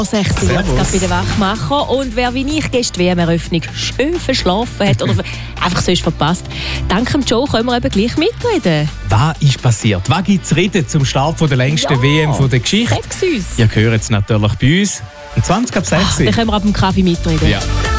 6 Uhr jetzt gerade bei den Wachmacher. Und wer wie ich gestern WM-Eröffnung schön verschlafen hat oder einfach sonst verpasst, dank dem Joe können wir eben gleich mitreden. Was ist passiert? Was gibt es reden zum Start von der längsten WM von der Geschichte? Sag's uns. Ihr hört es natürlich bei uns um 20 ab 6 Uhr. Dann können wir ab dem Kaffee mitreden. Ja.